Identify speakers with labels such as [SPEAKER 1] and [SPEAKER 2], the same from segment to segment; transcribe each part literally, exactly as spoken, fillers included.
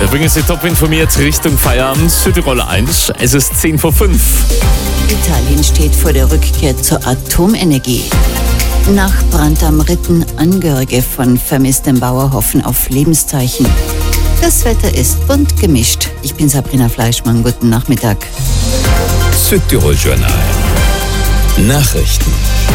[SPEAKER 1] Wir bringen Sie top informiert Richtung Feierabend. Südtirol eins, es ist zehn vor fünf.
[SPEAKER 2] Italien steht vor der Rückkehr zur Atomenergie. Nach Brand am Ritten, Angehörige von vermisstem Bauer hoffen auf Lebenszeichen. Das Wetter ist bunt gemischt. Ich bin Sabrina Fleischmann, guten Nachmittag.
[SPEAKER 3] Südtirol Journal. Nachrichten.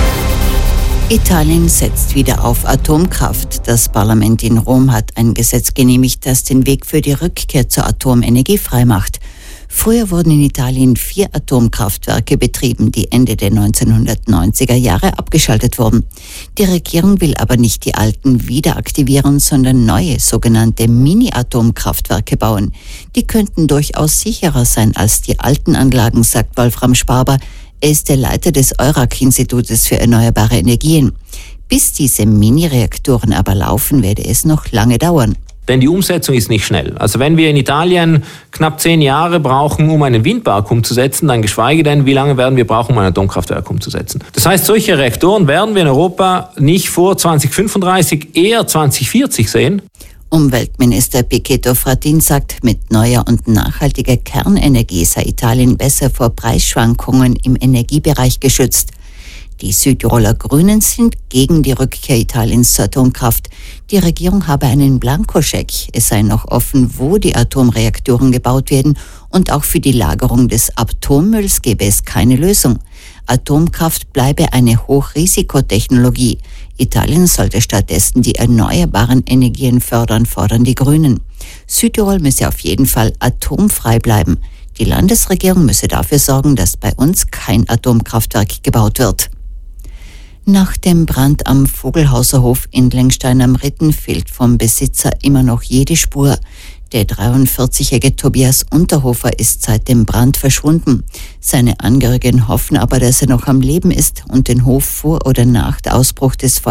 [SPEAKER 2] Italien setzt wieder auf Atomkraft. Das Parlament in Rom hat ein Gesetz genehmigt, das den Weg für die Rückkehr zur Atomenergie freimacht. Früher wurden in Italien vier Atomkraftwerke betrieben, die Ende der neunzehnhundertneunziger Jahre abgeschaltet wurden. Die Regierung will aber nicht die alten wieder aktivieren, sondern neue sogenannte Mini-Atomkraftwerke bauen. Die könnten durchaus sicherer sein als die alten Anlagen, sagt Wolfram Sparber. Er ist der Leiter des Eurac-Institutes für erneuerbare Energien. Bis diese Mini-Reaktoren aber laufen, werde es noch lange dauern.
[SPEAKER 4] Denn die Umsetzung ist nicht schnell. Also wenn wir in Italien knapp zehn Jahre brauchen, um einen Windpark umzusetzen, dann geschweige denn, wie lange werden wir brauchen, um ein Atomkraftwerk umzusetzen. Das heißt, solche Reaktoren werden wir in Europa nicht vor zwanzig fünfunddreißig, eher zwanzig vierzig sehen.
[SPEAKER 2] Umweltminister Pichetto Fratin sagt, mit neuer und nachhaltiger Kernenergie sei Italien besser vor Preisschwankungen im Energiebereich geschützt. Die Südtiroler Grünen sind gegen die Rückkehr Italiens zur Atomkraft. Die Regierung habe einen Blankoscheck. Es sei noch offen, wo die Atomreaktoren gebaut werden, und auch für die Lagerung des Atommülls gäbe es keine Lösung. Atomkraft bleibe eine Hochrisikotechnologie. Italien sollte stattdessen die erneuerbaren Energien fördern, fordern die Grünen. Südtirol müsse auf jeden Fall atomfrei bleiben. Die Landesregierung müsse dafür sorgen, dass bei uns kein Atomkraftwerk gebaut wird. Nach dem Brand am Vogelhauser Hof in Lengstein am Ritten fehlt vom Besitzer immer noch jede Spur. Der dreiundvierzigjährige Tobias Unterhofer ist seit dem Brand verschwunden. Seine Angehörigen hoffen aber, dass er noch am Leben ist und den Hof vor oder nach dem Ausbruch des